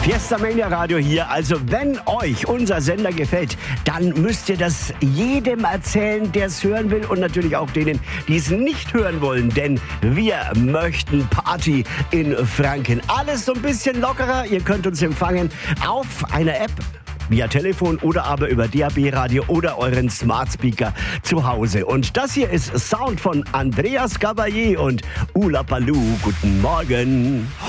Fiesta Mania Radio hier. Also wenn euch unser Sender gefällt, dann müsst ihr das jedem erzählen, der es hören will, und natürlich auch denen, die es nicht hören wollen. Denn wir möchten Party in Franken. Alles so ein bisschen lockerer. Ihr könnt uns empfangen auf einer App, via Telefon oder aber über DAB-Radio oder euren Smart Speaker zu Hause. Und das hier ist Sound von Andreas Gabalier und Ula Palou. Guten Morgen.